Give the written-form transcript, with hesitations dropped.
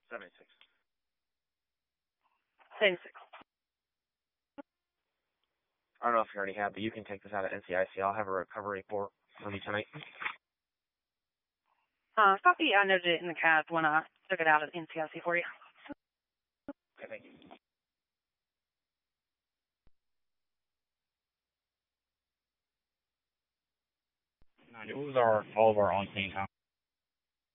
76. 76. I don't know if you already have, but you can take this out of NCIC. I'll have a recovery for me tonight. Copy. I noted it in the CAD when I took it out of NCIC for you. Okay, thank you. What was all of our on-scene time?